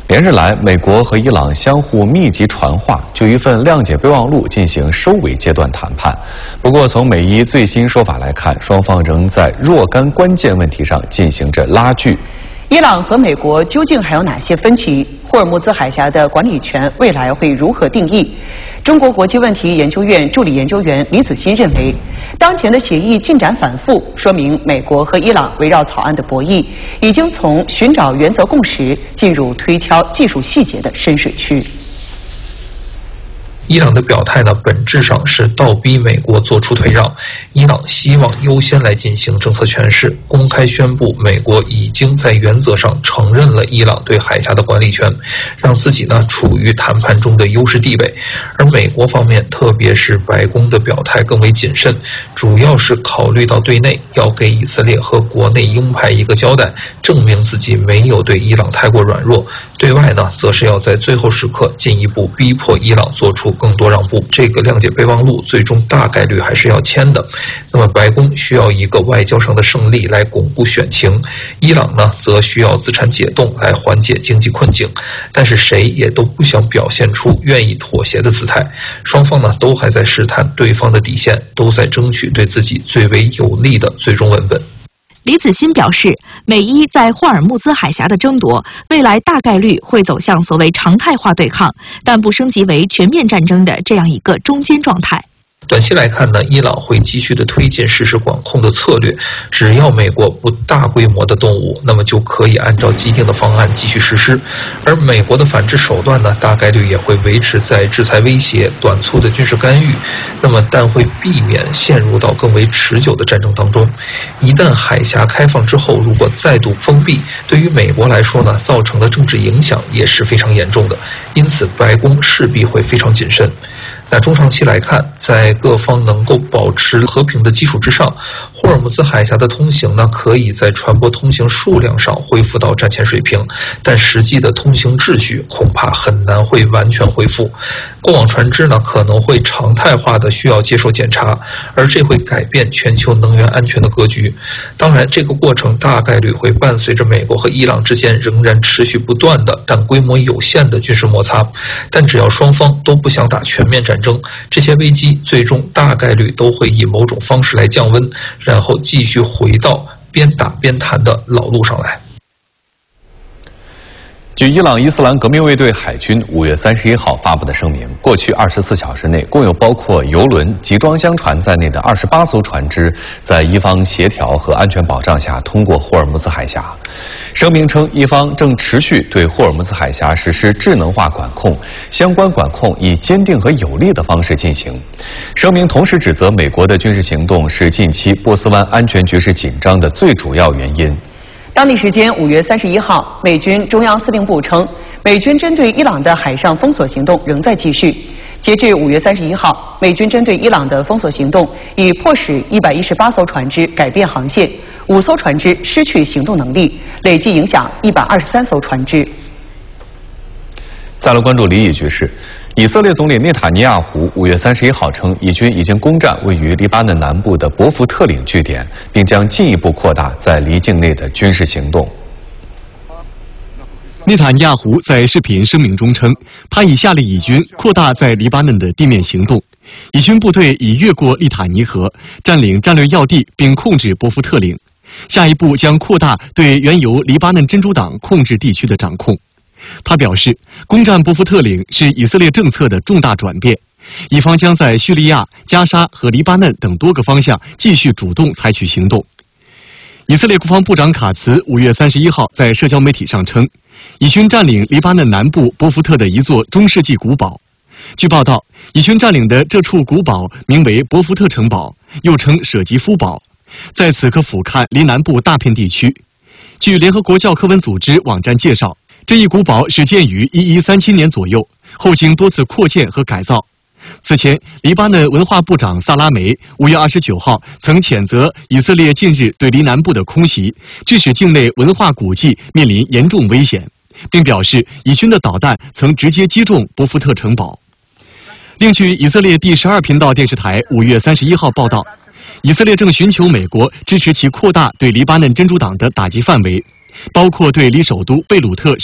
连日来，美国和伊朗相互密集传话，就一份谅解备忘录进行收尾阶段谈判。不过，从美伊最新说法来看，双方仍在若干关键问题上进行着拉锯。 伊朗和美国究竟还有哪些分歧？霍尔木兹海峡的管理权未来会如何定义？中国国际问题研究院助理研究员李子欣认为，当前的协议进展反复，说明美国和伊朗围绕草案的博弈已经从寻找原则共识进入推敲技术细节的深水区。 伊朗的表态呢，本质上是倒逼美国做出退让。伊朗希望优先来进行政策诠释，公开宣布美国已经在原则上承认了伊朗对海峡的管理权，让自己呢处于谈判中的优势地位。而美国方面，特别是白宫的表态更为谨慎，主要是考虑到对内要给以色列和国内鹰派一个交代，证明自己没有对伊朗太过软弱；对外呢，则是要在最后时刻进一步逼迫伊朗做出更多让步。这个谅解备忘录最终大概率还是要签的。那么白宫需要一个外交上的胜利来巩固选情，伊朗呢则需要资产解冻来缓解经济困境。但是谁也都不想表现出愿意妥协的姿态。双方呢都还在试探对方的底线，都在争取对自己最为有利的最终文本。 李子欣表示，美伊在霍尔木兹海峡的争夺，未来大概率会走向所谓常态化对抗，但不升级为全面战争的这样一个中间状态。 短期来看呢，伊朗会继续的推进实时管控的策略，只要美国不大规模的动武，那么就可以按照既定的方案继续实施。而美国的反制手段呢，大概率也会维持在制裁威胁、短促的军事干预，但会避免陷入到更为持久的战争当中。一旦海峡开放之后，如果再度封闭，对于美国来说呢，造成的政治影响也是非常严重的，因此白宫势必会非常谨慎。那中长期来看，在各方能够保持和平的基础之上，霍尔木兹海峡的通行呢，可以在船舶通行数量上恢复到战前水平，但实际的通行秩序恐怕很难会完全恢复。过往船只呢，可能会常态化的需要接受检查，而这会改变全球能源安全的格局。当然，这个过程大概率会伴随着美国和伊朗之间仍然持续不断的但规模有限的军事摩擦。但只要双方都不想打全面战争，这些危机最终大概率都会以某种方式来降温，然后继续回到边打边谈的老路上来。 据伊朗伊斯兰革命卫队海军5月31号发布的声明，过去24小时内，共有包括油轮、集装箱船在内的28艘船只在伊方协调和安全保障下通过霍尔木兹海峡。声明称，伊方正持续对霍尔木兹海峡实施智能化管控，相关管控以坚定和有力的方式进行。声明同时指责美国的军事行动是近期波斯湾安全局势紧张的最主要原因。 当地时间5月31号，美军中央司令部称，美军针对伊朗的海上封锁行动仍在继续。截至5月31号，美军针对伊朗的封锁行动已迫使118艘船只改变航线，5艘船只失去行动能力，累计影响123艘船只。 再来关注离异局势。以色列总理内塔尼亚胡5月31号称，以军已经攻占位于黎巴嫩南部的伯福特岭据点，并将进一步扩大在黎境内的军事行动。 内塔尼亚胡在视频声明中称，他已下令以军扩大在黎巴嫩的地面行动，以军部队已越过利塔尼河，占领战略要地并控制伯福特岭，下一步将扩大对原由黎巴嫩真主党控制地区的掌控。他表示，攻占伯福特岭是以色列政策的重大转变，以方将在叙利亚、加沙和黎巴嫩等多个方向继续主动采取行动。以色列国防部长卡茨5月31号在社交媒体上称，以军占领黎巴嫩南部伯福特的一座中世纪古堡。据报道，以军占领的这处古堡名为伯福特城堡，又称舍吉夫堡，在此可俯瞰黎南部大片地区。据联合国教科文组织网站介绍，这一古堡始建于1137年左右，后经多次扩建和改造。此前，黎巴嫩文化部长萨拉梅5月29号曾谴责以色列近日对黎南部的空袭，致使境内文化古迹面临严重危险，并表示以军的导弹曾直接击中伯福特城堡。另据以色列第12频道电视台5月31号报道，以色列正寻求美国支持其扩大对黎巴嫩真主党的打击范围，包括对离首都贝鲁特